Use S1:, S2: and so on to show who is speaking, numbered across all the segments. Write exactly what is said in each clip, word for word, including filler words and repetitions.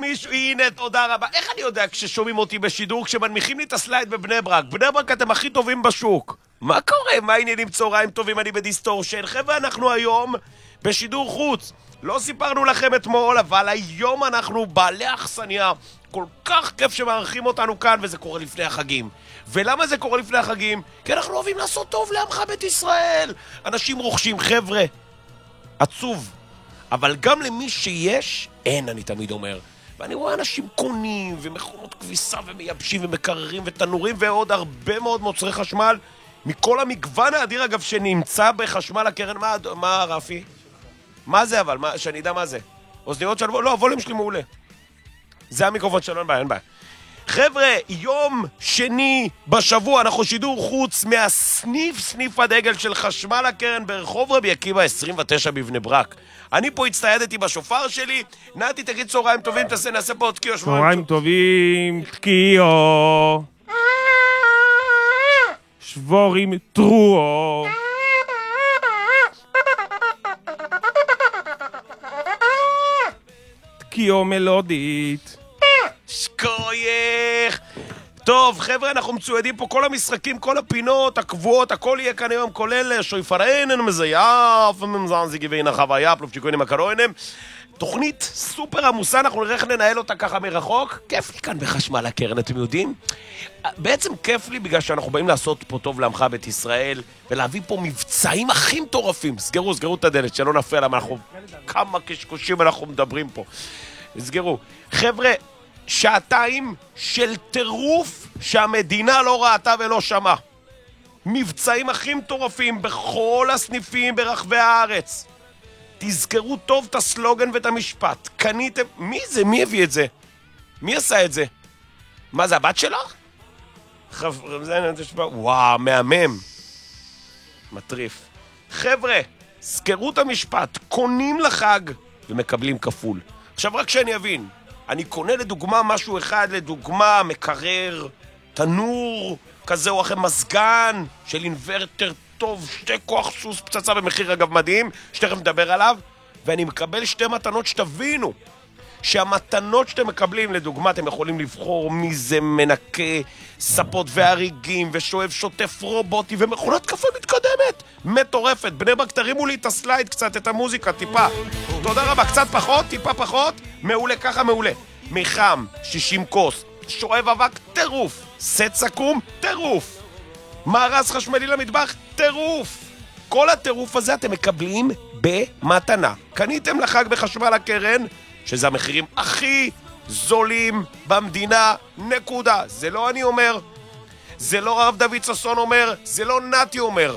S1: מישהו, הנה, תודה רבה. איך אני יודע כששומעים אותי בשידור, כשמנמיכים לי את הסלייד בבני ברק? בני ברק אתם הכי טובים בשוק. מה קורה? מה העניינים? צהריים טובים, אני בדיסטורשן. חבר'ה, אנחנו היום בשידור חוץ. לא סיפרנו לכם אתמול, אבל היום אנחנו בעלי אכסניה. כל כך כיף שמארחים אותנו כאן, וזה קורה לפני החגים. ולמה זה קורה לפני החגים? כי אנחנו אוהבים לעשות טוב לעמך בית ישראל. אנשים רוכשים, חבר'ה, עצוב. אבל גם למי שיש, אין, אני תמיד אומר. ואני רואה אנשים קונים, ומכונות כביסה, ומייבשים, ומקררים, ותנורים, ועוד הרבה מאוד מוצרי חשמל. מכל המגוון האדיר, אגב, שנמצא בחשמל הקרן. מה, מה רפי? מה זה אבל? מה, שאני יודע מה זה? אוזניות של... לא, הווליום שלי מעולה. זה המיקרופון שלנו, אין בעיה, אין בעיה. חבר'ה, יום שני בשבוע, אנחנו שידור חוץ מהסניף, סניף הדגל של חשמל הקרן ברחוב רבי עקיבא עשרים ותשע בבני ברק. אני פה הצטיידתי בשופר שלי. נתי, תגיד צהריים טובים, תעשה, נעשה פה עוד תקיעו.
S2: צהריים טובים, תקיעו. שבורים טרועו. תקיעו מלודית.
S1: שקוייך. טוב, חבר'ה, אנחנו מצוידים פה כל המשחקים, כל הפינות, הקבועות, הכל יהיה כאן היום, כולל שויפרנן, מזייף, ממזנזי גבין החוויה, פלופצ'יקוינים הקרואינים. תוכנית סופר עמוסה, אנחנו נראה איך לנהל אותה ככה מרחוק. כיף לי כאן בחשמל הקרן, אתם יודעים? בעצם כיף לי בגלל שאנחנו באים לעשות פה טוב לעמך בית ישראל, ולהביא פה מבצעים הכי מטורפים. סגרו, סגרו את הדלת, שלא נפריע למה אנחנו... כמה קשקושים אנחנו מדברים פה. סגרו. חבר'ה, שעתיים של טירוף שהמדינה לא ראתה ולא שמעה. מבצעים הכי מטורפים בכל הסניפים ברחבי הארץ. תזכרו טוב את הסלוגן ואת המשפט. קניתם... מי זה? מי הביא את זה? מי עשה את זה? מה זה, הבת שלך? חבר'ה, זה... וואו, מהמם. מטריף. חבר'ה, זכרו את המשפט. קונים לחג ומקבלים כפול. עכשיו רק שאני אבין. אני קונה לדוגמה משהו אחד, לדוגמה מקרר, תנור, כזה או אחר, מזגן של אינברטר טוב, שתי כוח סוס פצצה במחיר אגב מדהים, שתכף נדבר עליו, ואני מקבל שתי מתנות שתבינו, שהמתנות שאתם מקבלים, לדוגמה, אתם יכולים לבחור מי זה מנקה, ספות והריגים, ושואב שוטף רובוטי, ומכונת קפה מתקדמת, מטורפת. בני ברק, תרימו לי את הסלייד קצת, את המוזיקה, טיפה. תודה רבה, קצת פחות, טיפה פחות, מעולה, ככה מעולה. מיחם, שישים כוס, שואב אבק, טירוף, סט סכו"ם, טירוף. מארז חשמלי למטבח, טירוף. כל הטירוף הזה אתם מקבלים במתנה. קניתם לחג בחשמל הקרן, שזה המחירים הכי זולים במדינה, נקודה. זה לא אני אומר, זה לא הרב דוד ששון אומר, זה לא נתי אומר.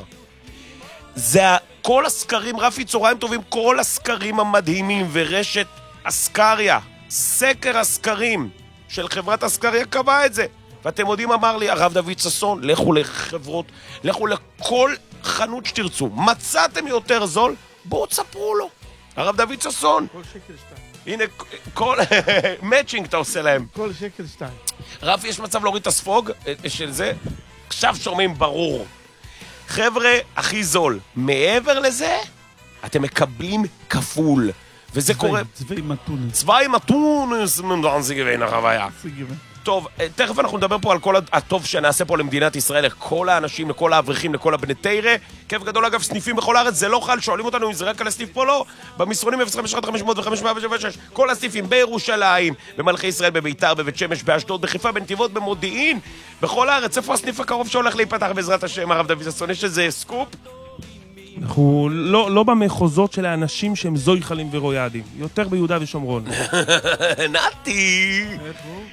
S1: זה כל הסקרים, רפי צהריים טובים, כל הסקרים המדהימים ורשת אסקריה, סקר הסקרים של חברת אסקריה קבע את זה. ואתם יודעים, אמר לי הרב דוד ששון, לכו לחברות, לכו לכל חנות שתרצו. מצאתם יותר זול, בואו תספרו לו. הרב דוד ששון.
S2: כל שקל שתיים.
S1: הנה, כל... מאצ'ינג אתה עושה להם.
S2: כל שקל שתיים.
S1: רפי, יש מצב להוריד את הספוג של זה? עכשיו שומעים ברור. חבר'ה, הכי זול. מעבר לזה, אתם מקבלים כפול. וזה קורה...
S2: צבעי מתונס.
S1: צבעי מתונס, ממדענזי גבין החוויה. טוב, תכף אנחנו נדבר פה על כל הטוב שנעשה פה למדינת ישראל, לכל האנשים, לכל האברכים, לכל הבני תירה. כיף גדול, אגב, סניפים בכל הארץ, זה לא חל, שואלים אותנו אם זה רק על הסניף פה, לא. במסרונים אפס חמש אחת חמש אפס אפס וחמש מאה ושש, כל הסניפים בירושלים, במלכי ישראל, בביתר, בבית שמש, באשדוד, בחיפה, בנתיבות, במודיעין, בכל הארץ. איפה הסניף הקרוב שהולך להיפתח בעזרת השם, הרב דוד ששון? יש איזה סקופ?
S2: אנחנו לא, לא במחוזות של האנשים שהם זויחלים ורועדים, יותר ביהודה ושומרון.
S1: נתי!